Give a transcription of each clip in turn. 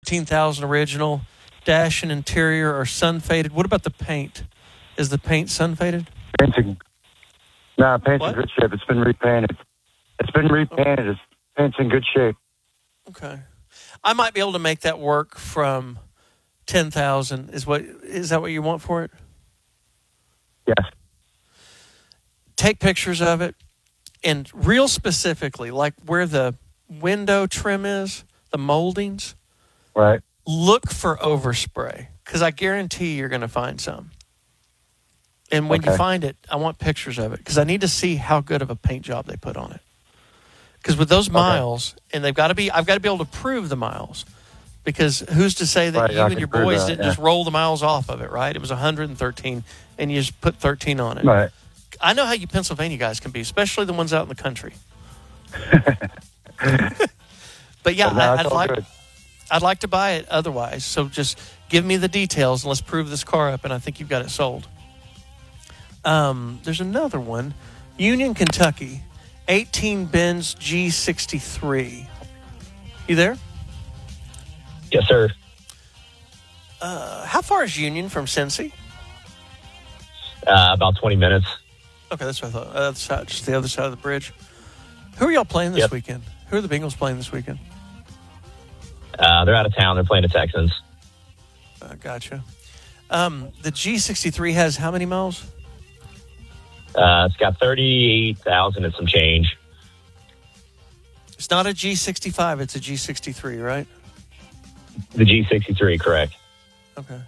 13,000 original. Dash and interior are sun faded. What about the paint? Is the paint sun faded? Paint's in good shape. It's been repainted. Paint's in good shape. Okay. I might be able to make that work from 10,000. Is that what you want for it? Yes. Take pictures of it, and real specifically, like where the window trim is, the moldings. Right. Look for overspray, because I guarantee you're going to find some. And when you find it, I want pictures of it, because I need to see how good of a paint job they put on it. Because with those miles, and I've got to be able to prove the miles, because who's to say that you and your boys didn't just roll the miles off of it, right? It was 113, and you just put 13 on it. Right. I know how you Pennsylvania guys can be, especially the ones out in the country. But yeah, I'd like to buy it otherwise. So just give me the details and let's prove this car up, and I think you've got it sold. There's another one, Union, Kentucky, 18 Benz G63. You there? Yes, sir. How far is Union from Cincy? About 20 minutes. Okay, that's what I thought. Just the other side of the bridge. Who are y'all playing this weekend? Who are the Bengals playing this weekend? They're out of town. They're playing the Texans. Gotcha. The G63 has how many miles? It's got 38,000 and some change. It's not a G65. It's a G63, right? The G63, correct. Okay.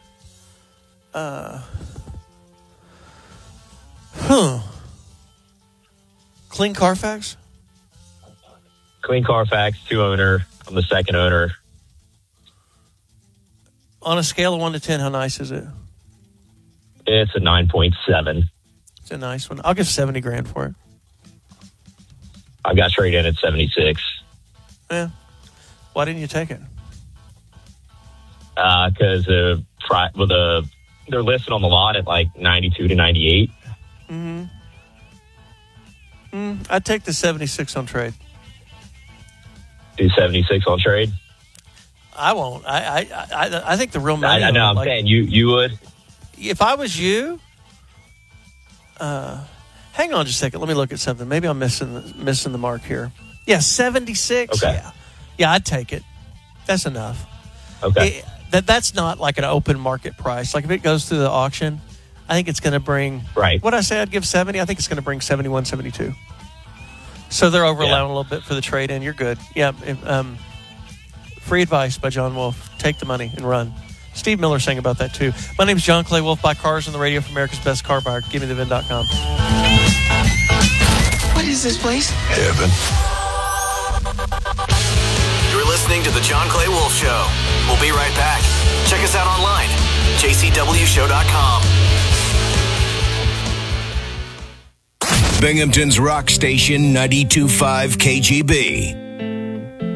Clean Carfax? Clean Carfax, 2-owner. I'm the second owner. On a scale of 1 to 10, how nice is it? It's a 9.7. It's a nice one. I'll give $70,000 for it. I got trade in at 76. Yeah. Why didn't you take it? Because they're listed on the lot at like 92 to 98. I'd take the 76 on trade. Do 76 on trade? I won't. I think the real money. I know. I'm saying you would. If I was you, hang on just a second. Let me look at something. Maybe I'm missing the mark here. Yeah, 76. Okay. Yeah, I'd take it. That's enough. Okay. That's not like an open market price. Like if it goes through the auction, I think it's going to bring. Right. What I say, I'd give 70. I think it's going to bring 71, 72. So they're over allowing a little bit for the trade in. You're good. Yeah. Free advice by John Wolf. Take the money and run. Steve Miller sang about that too. My name is John Clay Wolf. Buy cars on the radio for America's Best Car Buyer. GiveMeTheVin.com. What is this place? Heaven. You're listening to The John Clay Wolf Show. We'll be right back. Check us out online. jcwshow.com. Binghamton's Rock Station 92.5 KGB.